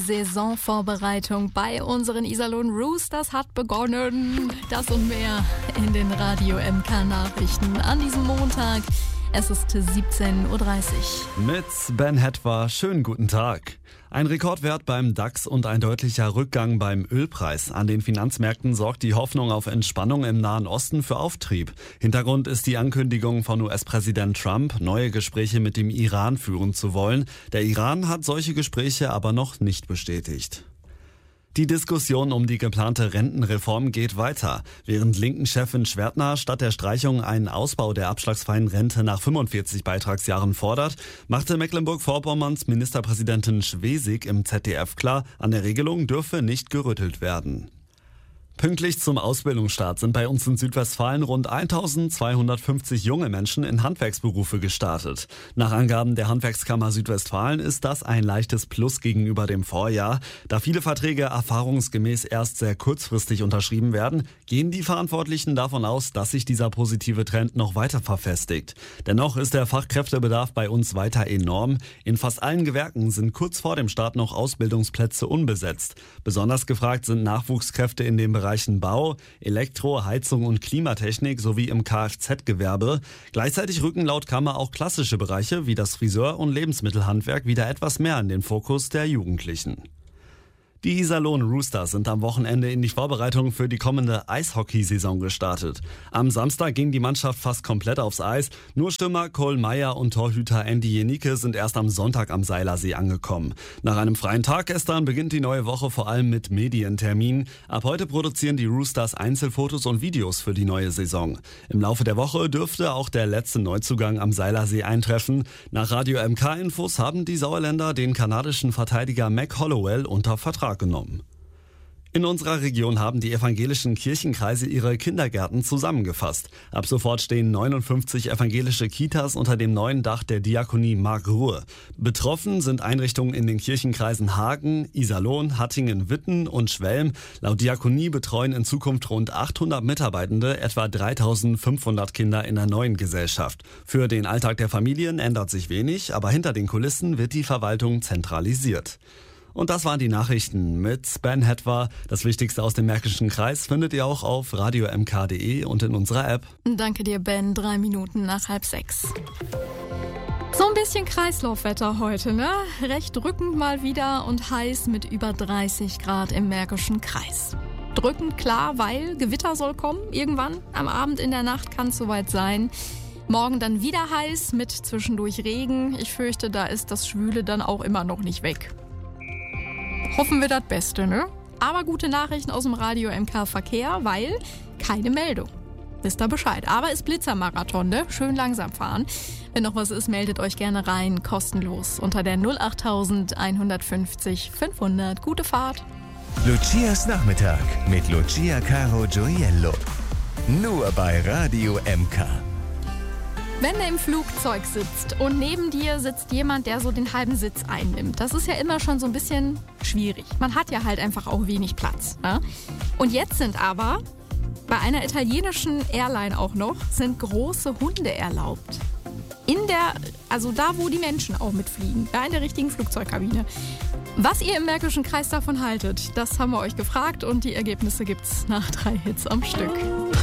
Saisonvorbereitung bei unseren Iserlohn Roosters hat begonnen. Das und mehr in den Radio MK Nachrichten an diesem Montag. Es ist 17:30 Uhr. Mit Ben Hetwa, schönen guten Tag. Ein Rekordwert beim DAX und ein deutlicher Rückgang beim Ölpreis. An den Finanzmärkten sorgt die Hoffnung auf Entspannung im Nahen Osten für Auftrieb. Hintergrund ist die Ankündigung von US-Präsident Trump, neue Gespräche mit dem Iran führen zu wollen. Der Iran hat solche Gespräche aber noch nicht bestätigt. Die Diskussion um die geplante Rentenreform geht weiter. Während Linken-Chefin Schwertner statt der Streichung einen Ausbau der abschlagsfreien Rente nach 45 Beitragsjahren fordert, machte Mecklenburg-Vorpommerns Ministerpräsidentin Schwesig im ZDF klar, an der Regelung dürfe nicht gerüttelt werden. Pünktlich zum Ausbildungsstart sind bei uns in Südwestfalen rund 1250 junge Menschen in Handwerksberufe gestartet. Nach Angaben der Handwerkskammer Südwestfalen ist das ein leichtes Plus gegenüber dem Vorjahr. Da viele Verträge erfahrungsgemäß erst sehr kurzfristig unterschrieben werden, gehen die Verantwortlichen davon aus, dass sich dieser positive Trend noch weiter verfestigt. Dennoch ist der Fachkräftebedarf bei uns weiter enorm. In fast allen Gewerken sind kurz vor dem Start noch Ausbildungsplätze unbesetzt. Besonders gefragt sind Nachwuchskräfte in dem Bereichen Bau, Elektro-, Heizung und Klimatechnik sowie im Kfz-Gewerbe. Gleichzeitig rücken laut Kammer auch klassische Bereiche wie das Friseur- und Lebensmittelhandwerk wieder etwas mehr in den Fokus der Jugendlichen. Die Iserlohn Roosters sind am Wochenende in die Vorbereitung für die kommende Eishockeysaison gestartet. Am Samstag ging die Mannschaft fast komplett aufs Eis. Nur Stürmer Cole Meyer und Torhüter Andy Jenicke sind erst am Sonntag am Seilersee angekommen. Nach einem freien Tag gestern beginnt die neue Woche vor allem mit Medienterminen. Ab heute produzieren die Roosters Einzelfotos und Videos für die neue Saison. Im Laufe der Woche dürfte auch der letzte Neuzugang am Seilersee eintreffen. Nach Radio MK-Infos haben die Sauerländer den kanadischen Verteidiger Mac Hollowell unter Vertrag genommen. In unserer Region haben die evangelischen Kirchenkreise ihre Kindergärten zusammengefasst. Ab sofort stehen 59 evangelische Kitas unter dem neuen Dach der Diakonie Markruhe. Betroffen sind Einrichtungen in den Kirchenkreisen Hagen, Iserlohn, Hattingen, Witten und Schwelm. Laut Diakonie betreuen in Zukunft rund 800 Mitarbeitende etwa 3500 Kinder in der neuen Gesellschaft. Für den Alltag der Familien ändert sich wenig, aber hinter den Kulissen wird die Verwaltung zentralisiert. Und das waren die Nachrichten mit Ben Hetwa. Das Wichtigste aus dem Märkischen Kreis findet ihr auch auf radiomk.de und in unserer App. Danke dir, Ben. 3 Minuten nach 5:30. So ein bisschen Kreislaufwetter heute, ne? Recht drückend mal wieder und heiß mit über 30 Grad im Märkischen Kreis. Drückend klar, weil Gewitter soll kommen irgendwann. Am Abend in der Nacht kann es soweit sein. Morgen dann wieder heiß mit zwischendurch Regen. Ich fürchte, da ist das Schwüle dann auch immer noch nicht weg. Hoffen wir das Beste, ne? Aber gute Nachrichten aus dem Radio MK Verkehr, weil keine Meldung. Wisst ihr Bescheid. Aber ist Blitzermarathon, ne? Schön langsam fahren. Wenn noch was ist, meldet euch gerne rein. Kostenlos unter der 08000 150 500. Gute Fahrt. Lucias Nachmittag mit Lucia Caro Gioiello. Nur bei Radio MK. Wenn du im Flugzeug sitzt und neben dir sitzt jemand, der so den halben Sitz einnimmt, das ist ja immer schon so ein bisschen schwierig. Man hat ja halt einfach auch wenig Platz. Ne? Und jetzt sind aber bei einer italienischen Airline auch noch, sind große Hunde erlaubt. Also da, wo die Menschen auch mitfliegen, da in der richtigen Flugzeugkabine. Was ihr im Märkischen Kreis davon haltet, das haben wir euch gefragt und die Ergebnisse gibt's nach 3 Hits am Stück.